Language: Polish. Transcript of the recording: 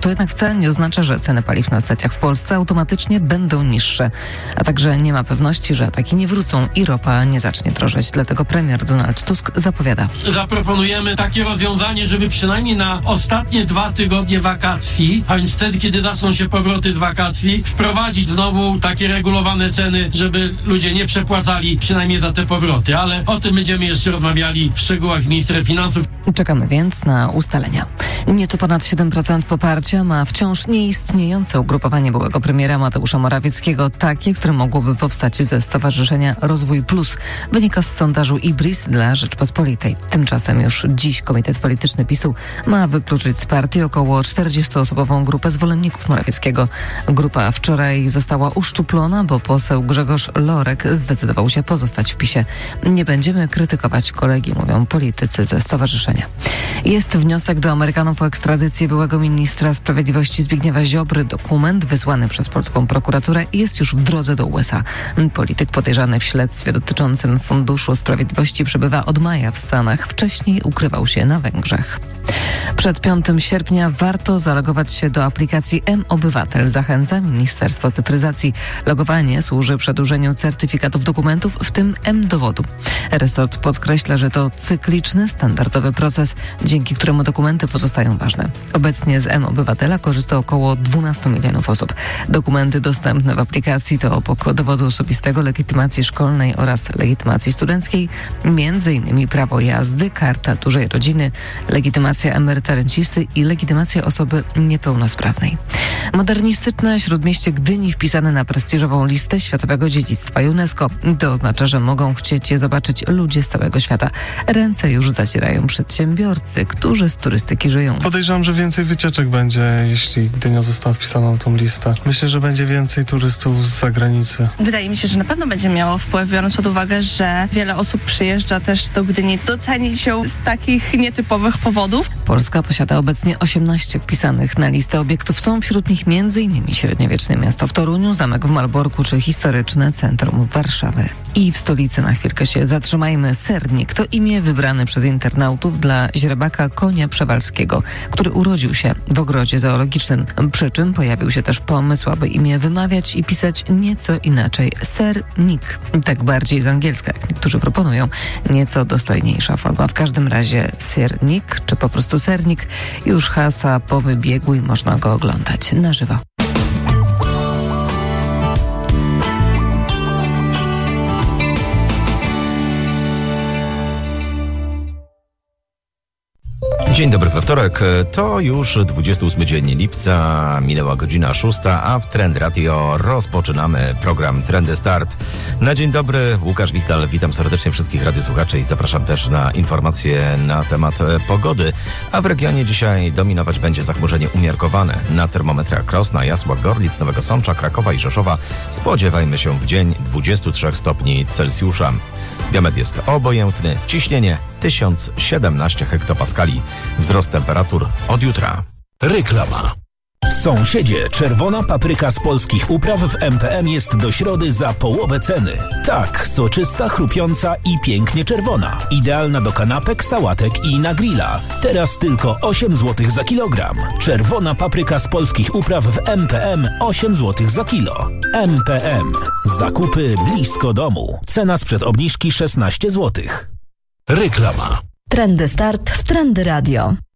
To jednak wcale nie oznacza, że ceny paliw na stacjach w Polsce automatycznie będą niższe. A także nie ma pewności, że ataki nie wrócą i ropa nie zacznie drożeć. Dlatego premier Donald Tusk zapowiada. Zaproponujemy takie rozwiązanie, żeby przynajmniej na ostatnie 2 tygodnie wakacji, a więc wtedy, kiedy zaczną się powroty z wakacji, wprowadzić znowu takie regulowane ceny, żeby ludzie nie przepłacali przynajmniej za te powroty. Ale o tym będziemy jeszcze rozmawiali w szczegółach z ministrem finansów. Czekamy więc na ustalenia. Nieco ponad 7% poparcia ma wciąż nieistniejące ugrupowanie byłego premiera Mateusza Morawieckiego, takie, które mogłoby powstać ze Stowarzyszenia Rozwój Plus. Wynika z sondażu IBRIS dla Rzeczpospolitej. Tymczasem już dziś Komitet Polityczny PiS-u ma wykluczyć z partii około 40-osobową grupę zwolenników Morawieckiego. Grupa wczoraj została uszczuplona, bo poseł Grzegorz Lorek zdecydował się pozostać w PiS-ie. Nie będziemy krytykować kolegi, mówią politycy ze stowarzyszenia. Jest wniosek do Amerykanów o ekstradycję byłego ministra sprawiedliwości Zbigniewa Ziobry. Dokument wysłany przez polską prokuraturę jest już w drodze do USA. Polityk podejrzany w śledztwie dotyczącym Funduszu Sprawiedliwości przebywa od maja w Stanach. Wcześniej ukrywał się na Węgrzech. Przed 5 sierpnia warto zalogować się do aplikacji mObywatel. Zachęca Ministerstwo Cyfryzacji. Logowanie służy przedłużeniu certyfikatów dokumentów, w tym mDowodu. Resort podkreśla, że to cykliczny, standardowy proces, dzięki któremu dokumenty pozostają ważne. Obecnie z mObywatela korzysta około 12 milionów osób. Dokumenty dostępne w aplikacji to obok dowodu osobistego, legitymacji szkolnej oraz legitymacji studenckiej, m.in. prawo jazdy, karta dużej rodziny, legitymacja emeryta rencisty i legitymacja osoby niepełnosprawnej. Modernistyczne śródmieście Gdyni wpisane na prestiżową listę Światowego Dziedzictwa UNESCO. To oznacza, że mogą chcieć je zobaczyć ludzie z całego świata. Ręce już zacierają przedsiębiorcy, którzy z turystyki żyją. Podejrzewam, że więcej wycieczek będzie, jeśli Gdynia została wpisana na tą listę. Myślę, że będzie więcej turystów z zagranicy. Wydaje mi się, że na pewno będzie miało wpływ, biorąc pod uwagę, że wiele osób przyjeżdża też do Gdyni docenić ją z takich nietypowych powodów. Polska posiada obecnie 18 wpisanych na listę obiektów. Są wśród nich m.in. średniowieczne miasto w Toruniu, zamek w Malborku czy historyczne centrum Warszawy. I w stolicy na chwilkę się zatrzymajmy. Sernik to imię wybrane przez internautów dla źrebaka konia przewalskiego, który urodził się w ogrodzie zoologicznym. Przy czym pojawił się też pomysł, aby imię wymawiać i pisać nieco inaczej. Sernik. Tak bardziej z angielska, jak niektórzy proponują. Nieco dostojniejsza forma. W każdym razie Sernik, czy po prostu Sernik, już hasa po wybiegu i można go oglądać na żywo. Dzień dobry we wtorek, to już 28 dzień lipca, minęła godzina 6, a w Trend Radio rozpoczynamy program Trendy Start. Na dzień dobry, Łukasz Wichtal, witam serdecznie wszystkich radiosłuchaczy i zapraszam też na informacje na temat pogody. A w regionie dzisiaj dominować będzie zachmurzenie umiarkowane. Na termometrach Krosna, Jasła, Gorlic, Nowego Sącza, Krakowa i Rzeszowa spodziewajmy się w dzień 23 stopni Celsjusza. Biometr jest obojętny, ciśnienie 1017 hektopaskali. Wzrost temperatur od jutra. Reklama. Sąsiedzie, czerwona papryka z polskich upraw w MPM jest do środy za połowę ceny. Tak, soczysta, chrupiąca i pięknie czerwona. Idealna do kanapek, sałatek i na grilla. Teraz tylko 8 zł za kilogram. Czerwona papryka z polskich upraw w MPM 8 zł za kilo. MPM. Zakupy blisko domu. Cena sprzed obniżki 16 zł. Reklama. Trendy Start w Trendy Radio.